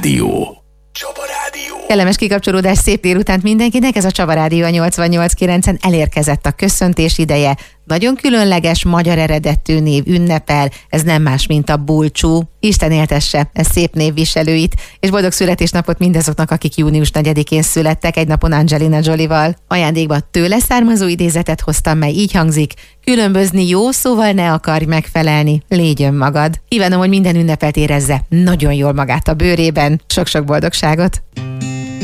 Rádió. Csaba Rádió. Kellemes kikapcsolódás, szép délutánt mindenkinek, ez a Csaba Rádió a 88.9-en, elérkezett a köszöntés ideje. Nagyon különleges, magyar eredetű név ünnepel, ez nem más, mint a Bulcsú. Isten éltesse ez szép névviselőit, és boldog születésnapot mindazoknak, akik június 4-én születtek, egy napon Angelina Jolie-val. Ajándékba tőle származó idézetet hoztam, mely így hangzik: különbözni jó, szóval ne akarj megfelelni, légy önmagad. Kívánom, hogy minden ünnepelt érezze nagyon jól magát a bőrében. Sok-sok boldogságot!